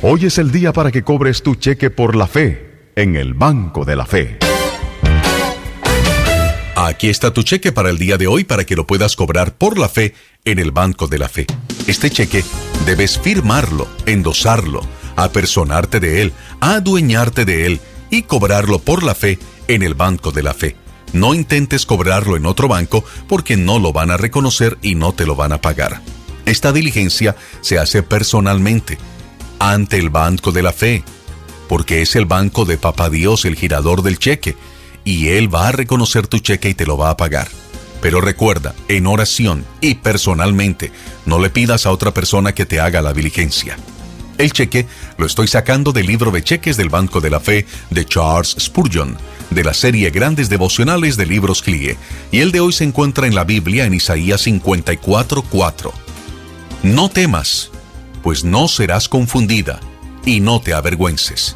Hoy es el día para que cobres tu cheque por la fe en el Banco de la Fe. Aquí está tu cheque para el día de hoy para que lo puedas cobrar por la fe en el Banco de la Fe. Este cheque debes firmarlo, endosarlo, apersonarte de él, adueñarte de él y cobrarlo por la fe en el Banco de la Fe. No intentes cobrarlo en otro banco porque no lo van a reconocer y no te lo van a pagar. Esta diligencia se hace personalmente ante el Banco de la Fe, porque es el banco de Papá Dios, el girador del cheque, y Él va a reconocer tu cheque y te lo va a pagar. Pero recuerda, en oración y personalmente, no le pidas a otra persona que te haga la diligencia. El cheque lo estoy sacando del libro de cheques del Banco de la Fe de Charles Spurgeon, de la serie Grandes Devocionales de Libros CLIE, y el de hoy se encuentra en la Biblia en Isaías 54:4. No temas, pues no serás confundida, y no te avergüences.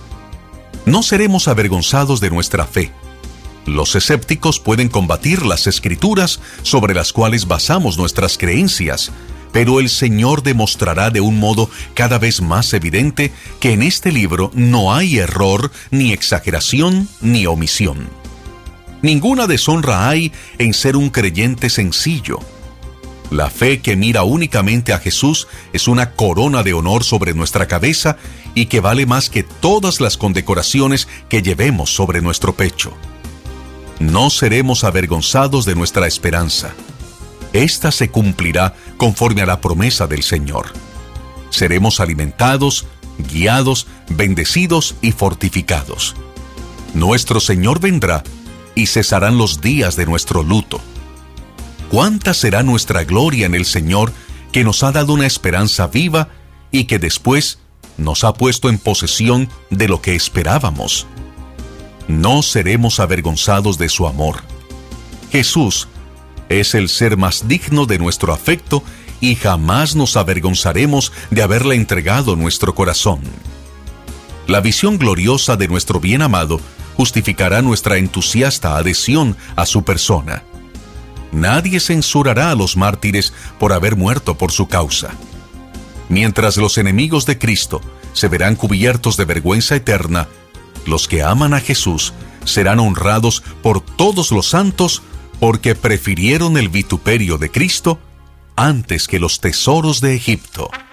No seremos avergonzados de nuestra fe. Los escépticos pueden combatir las escrituras sobre las cuales basamos nuestras creencias, pero el Señor demostrará de un modo cada vez más evidente que en este libro no hay error, ni exageración, ni omisión. Ninguna deshonra hay en ser un creyente sencillo. La fe que mira únicamente a Jesús es una corona de honor sobre nuestra cabeza y que vale más que todas las condecoraciones que llevemos sobre nuestro pecho. No seremos avergonzados de nuestra esperanza. Esta se cumplirá conforme a la promesa del Señor. Seremos alimentados, guiados, bendecidos y fortificados. Nuestro Señor vendrá y cesarán los días de nuestro luto. ¿Cuánta será nuestra gloria en el Señor, que nos ha dado una esperanza viva y que después nos ha puesto en posesión de lo que esperábamos? No seremos avergonzados de su amor. Jesús es el ser más digno de nuestro afecto y jamás nos avergonzaremos de haberle entregado nuestro corazón. La visión gloriosa de nuestro bien amado justificará nuestra entusiasta adhesión a su persona. Nadie censurará a los mártires por haber muerto por su causa. Mientras los enemigos de Cristo se verán cubiertos de vergüenza eterna, los que aman a Jesús serán honrados por todos los santos porque prefirieron el vituperio de Cristo antes que los tesoros de Egipto.